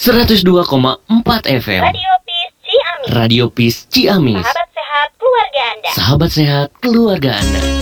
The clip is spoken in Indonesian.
102,4 FM. Radio Peace Ciamis. Radio Peace Ciamis. Sahabat sehat keluarga Anda. Sahabat sehat keluarga Anda.